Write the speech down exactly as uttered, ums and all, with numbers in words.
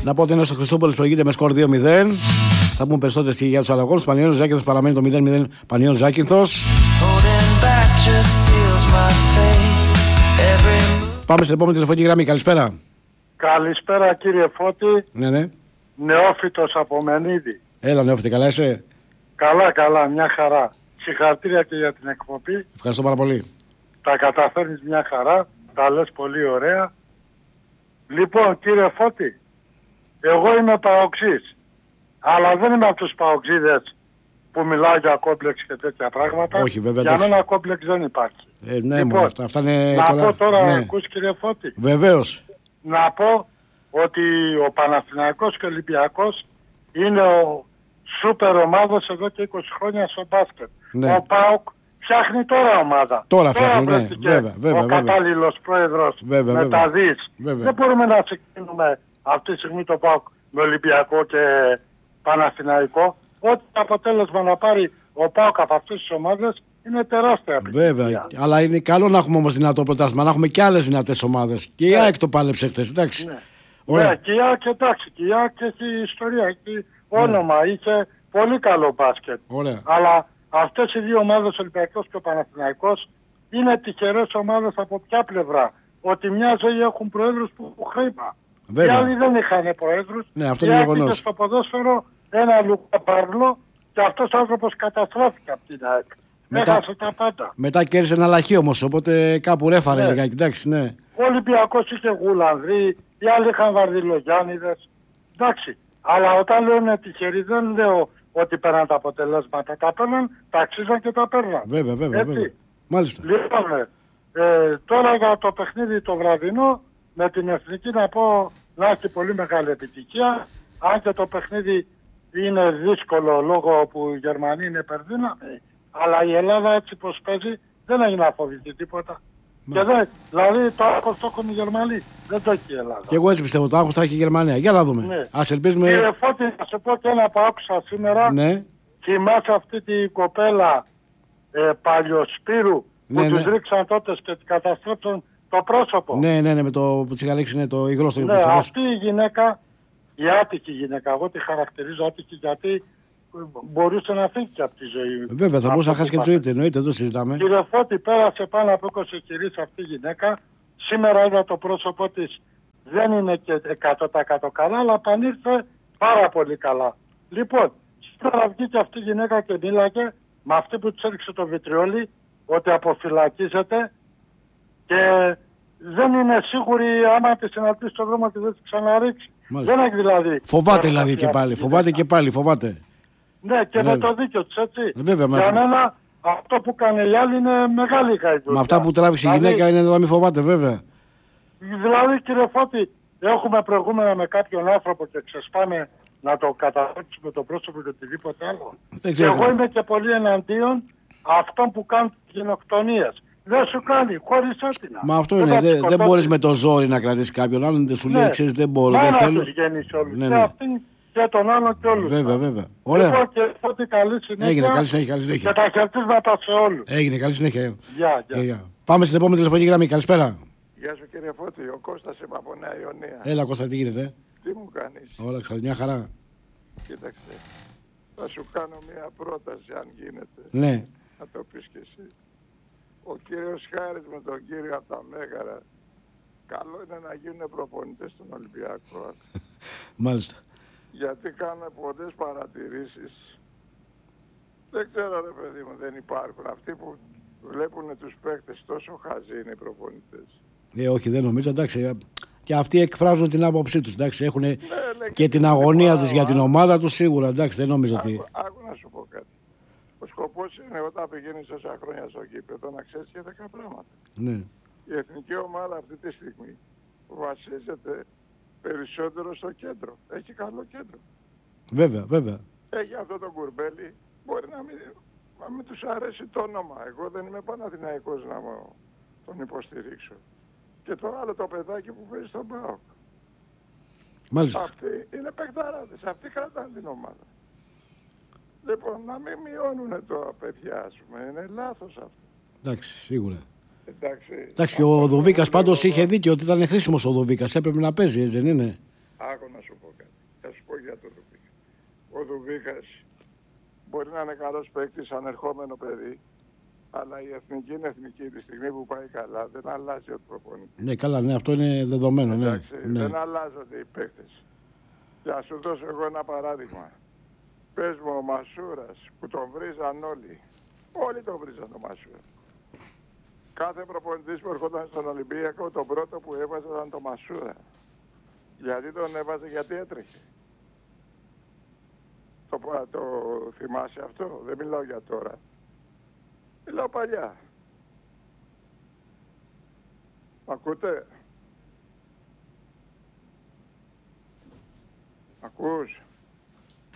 Να πω ότι είναι στο Χριστούπολης προηγείται με σκορ δύο μηδέν. Θα πούμε περισσότερες και για τους αλλαγούς. Πανιόνιος Ζάκυνθος παραμένει το μηδέν μηδέν. Πανιόνιος Ζάκυνθος. Πάμε στην επόμενη τηλεφωνική γραμμή. Καλησπέρα. Καλησπέρα κύριε Φώτη. Ναι, ναι. Νεόφυτος από Μενίδη. Έλα, Νεόφυτη, καλά είσαι? Καλά, καλά, μια χαρά. Συγχαρητήρια και για την εκπομπή. Ευχαριστώ πάρα πολύ. Τα καταφέρνεις μια χαρά. Τα λες πολύ ωραία. Λοιπόν, κύριε Φώτη, εγώ είμαι παοξής. Αλλά δεν είμαι από τους παοξίδες που μιλάω για κόμπλεξ και τέτοια πράγματα. Όχι, βέβαια. Για μένα κόμπλεξ δεν υπάρχει. Ε, ναι, λοιπόν, μόνο αυτά. Αυτά είναι να τώρα... πω τώρα, ναι. ακούς κύριε Φώτη. Βεβαίως. Να πω ότι ο Παναθηναϊκός και ο Ολυμπιακός είναι ο σούπερ ομάδος εδώ και είκοσι χρόνια στο μπάσκετ. Ναι. Ο ΠΑΟΚ φτιάχνει τώρα ομάδα. Τώρα φτιάχνει, ναι. Βέβαια, βέβαια, ο βέβαια. κατάλληλος πρόεδρος βέβαια, με βέβαια. τα δις. Βέβαια. Δεν μπορούμε να συγκρίνουμε αυτή τη στιγμή το ΠΑΟΚ με Ολυμπιακό και Παναθηναϊκό. Ό,τι αποτέλεσμα να πάρει ο ΠΑΟΚ από αυτές τις ομάδες είναι τεράστια επιτυχία. Βέβαια. Αλλά είναι καλό να έχουμε όμως δυνατό πρωτάθλημα, να έχουμε και άλλες δυνατές ομάδες. Και η ναι. ΑΕΚ το πάλεψε χτες, εντάξει. Ναι. Ωραία. Ναι, και η ΑΕΚ, εντάξει, και η ΑΕΚ έχει ιστορία, έχει όνομα, ναι. είχε πολύ καλό μπάσκετ. Ωραία. Αλλά αυτές οι δύο ομάδες, ο Ολυμπιακός και ο Παναθηναϊκός, είναι τυχερές ομάδες από ποια πλευρά? Ότι μια ζωή έχουν προέδρους που έχουν χρήμα. Βέβαια. Οι άλλοι δεν είχαν προέδρους. Ναι, αυτό είναι γεγονός. Και στο ποδόσφαιρο ένα Λουκαπαρλό και αυτός ο άνθρωπος καταστράφηκε από την ΑΕΚ. Μετά, έχασε τα πάντα. μετά κέρδισε ένα λαχείο όμως, οπότε κάπου ρέφαρε ναι. λιγάκι, εντάξει, ναι. Ο Ολυμπιακός είχε Γουλανδρή, οι άλλοι είχαν Βαρδιλογιάννηδες. Εντάξει, αλλά όταν λέω είναι τυχεροί δεν λέω ότι παίρναν τα αποτελέσματα. Τα παίρναν, τα αξίζαν και τα παίρναν. Βέβαια, βέβαια, Έτσι. βέβαια. Μάλιστα. Λοιπόν, ε, τώρα για το παιχνίδι το βραδινό, με την Εθνική να πω να έχει πολύ μεγάλη επιτυχία. Αν και το παιχνίδι είναι δύσκολο λόγω που η Γερμανία είναι υπερδύναμη, αλλά η Ελλάδα έτσι πως παίζει δεν έχει να φοβηθεί τίποτα. Και δεν, δηλαδή το άγχος το έχουν οι Γερμανοί, δεν το έχει η Ελλάδα. Και εγώ έτσι πιστεύω, το άγχος θα έχει η Γερμανία. Για να δούμε. Ναι. Ας ελπίζουμε... Κύριε Φώτη, να σου πω και ένα που άκουσα σήμερα. Ναι. Θυμάσαι αυτή την κοπέλα ε, Παλιοσπύρου που ναι, τους ναι. ρίξαν τότε και την καταστρέψαν το πρόσωπο. Ναι, ναι, ναι, με το που τσιγαλίξει είναι το υγρό στο ναι, πρόσωπο. αυτή η γυναίκα, η άτυχη γυναίκα, εγώ τη χαρακτηρίζω άτυχη γιατί μπορούσε να φύγει και από τη ζωή. Βέβαια, θα μπορούσε να χάσει και τη ζωή του, εννοείται, δεν το συζητάμε. Κύριε Φώτη, πέρασε πάνω από είκοσι κυρίες αυτή η γυναίκα. Σήμερα είδα το πρόσωπό της, δεν είναι και εκατό τοις εκατό καλά, αλλά πανήρθε πάρα πολύ καλά. Λοιπόν, σήμερα βγήκε αυτή η γυναίκα και μίλαγε με αυτή που της έριξε το βιτριόλι, ότι αποφυλακίζεται και δεν είναι σίγουρη άμα τη συναντήσει στον δρόμο και δεν τη ξαναρίξει. Μάλιστα. Δεν έχει δηλαδή. Φοβάται δηλαδή και πάλι, φοβάται και πάλι, φοβάται. Ναι, και Βέβαια. με το δίκιο της, έτσι. Βέβαια, για μένα αυτό που κάνει η άλλη είναι μεγάλη γαϊδουριά. Με αυτά που τράβηξε η δηλαδή, γυναίκα είναι να μην φοβάται, βέβαια. Δηλαδή, κύριε Φώτη, έχουμε προηγούμενα με κάποιον άνθρωπο και ξεσπάμε να το καταδείξουμε το πρόσωπο και οτιδήποτε άλλο. Δεν Και ξέρω. εγώ είμαι και πολύ εναντίον αυτών που κάνουν γενοκτονίες. Δεν σου κάνει, χωρίς έτοινα. Μα αυτό είναι, δεν, δεν μπορείς με το ζόρι να κρατήσεις κάποιον άλλον, δεν σου λέει, ναι. ξέρεις, δεν μπορώ, Μα δεν να θέλω. τους γεννήσει όλους. Ναι, Και ναι. αυτήν και τον άλλον και όλους. Βέβαια, βέβαια. Ωραία. Λοιπόν, και Φώτη, καλή συνέχεια. Έγινε, καλή συνέχεια, καλή Και συνέχεια. τα χαιρετίσματα σε όλους. Έγινε, καλή συνέχεια. Γεια, γεια. Ε, γεια. Πάμε στην επόμενη τηλεφωνική γραμμή. Καλησπέρα. Γεια σου κύριε Φώτη, ο Κώστας είμαι από Νέα Ιωνία. Έλα, Κώστα, τι γίνεται? Τι μου κάνεις? Όλα ξα, μια χαρά. Κοίταξε, θα σου κάνω μια πρόταση αν γίνεται. Ναι. Να το πεις και εσύ. Ο κύριος Χάρης με τον κύριο από τα Μέγαρα, καλό είναι να γίνουν προπονητές στον Ολυμπιακό. Μάλιστα. Γιατί κάνουν πολλές παρατηρήσεις. Δεν ξέρω ρε παιδί μου, δεν υπάρχουν. Αυτοί που βλέπουν τους παίκτες τόσο χαζοί είναι οι προπονητές. Ε, όχι, δεν νομίζω, εντάξει. Και αυτοί εκφράζουν την άποψή τους, εντάξει. Έχουν Ναι, και την αγωνία τους για την ομάδα τους, σίγουρα, εντάξει. Δεν νομίζω ότι. Άκου, άκου να σου πω κάτι. Ο σκοπός είναι όταν πηγαίνεις τόσα χρόνια στο γήπεδο να ξέρεις και δέκα πράγματα. Ναι. Η εθνική ομάδα αυτή τη στιγμή βασίζεται περισσότερο στο κέντρο. Έχει καλό κέντρο. Βέβαια, βέβαια. Έχει αυτό το κουρμπέλι. Μπορεί να μην, να μην τους αρέσει το όνομα. Εγώ δεν είμαι Παναθηναϊκός να μου τον υποστηρίξω. Και το άλλο το παιδάκι που παίζει στον ΠΑΟΚ. Μάλιστα. Αυτοί είναι παιχταράδες. Αυτοί κρατάνε την ομάδα. Λοιπόν, να μην μειώνουν το παιδιά, ας πούμε. Είναι λάθος αυτό. Εντάξει, σίγουρα. Εντάξει. Εντάξει, και ο Δοβίκας πάντως είχε δίκιο ότι ήταν χρήσιμος ο Δοβίκας. Έπρεπε να παίζει, έτσι δεν είναι? Άκου να σου πω κάτι. Θα σου πω για το Δουμπίκα. Ο Δουμπίκας μπορεί να είναι καλός παίκτης, ανερχόμενο παιδί, αλλά η εθνική είναι εθνική. Τη στιγμή που πάει καλά δεν αλλάζει ο προπονητής. Ναι, καλά, ναι, αυτό είναι δεδομένο. Ναι, Εντάξει, ναι. δεν αλλάζονται οι παίκτες. Για σου δώσω εγώ ένα παράδειγμα. Πες μου ο Μασούρας που τον βρίζαν όλοι. Όλοι τον βρίζαν τον Μασούρα. Κάθε προπονητής που ερχόταν στον Ολυμπιακό, τον πρώτο που έβαζε ήταν το Μασούρα. Γιατί τον έβαζε, γιατί έτρεχε. Το, το θυμάσαι αυτό, δεν μιλάω για τώρα. Μιλάω παλιά. Μ' ακούτε? Ακούς?